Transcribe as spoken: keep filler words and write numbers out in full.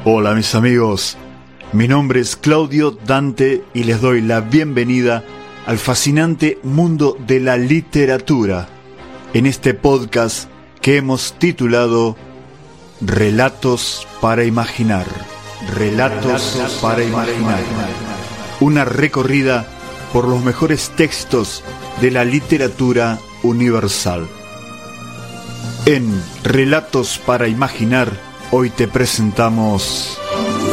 Hola mis amigos, mi nombre es Claudio Dante y les doy la bienvenida al fascinante mundo de la literatura en este podcast que hemos titulado Relatos para Imaginar. Relatos, Relatos para Imaginar. Una recorrida por los mejores textos de la literatura universal. En Relatos para Imaginar, hoy te presentamos